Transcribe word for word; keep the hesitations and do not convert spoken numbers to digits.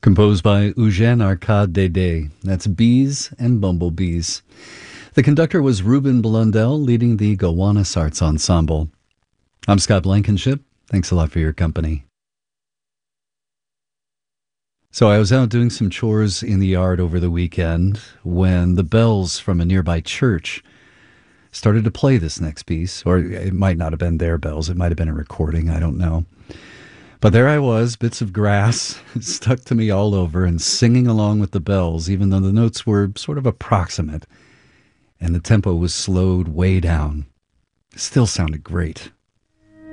Composed by Eugène Arcade Dédé. That's Bees and Bumblebees. The conductor was Ruben Blundell, leading the Gowanus Arts Ensemble. I'm Scott Blankenship. Thanks a lot for your company. So I was out doing some chores in the yard over the weekend when the bells from a nearby church started to play this next piece, or it might not have been their bells. It might have been a recording. I don't know. But there I was, bits of grass stuck to me all over and singing along with the bells, even though the notes were sort of approximate and the tempo was slowed way down. It still sounded great.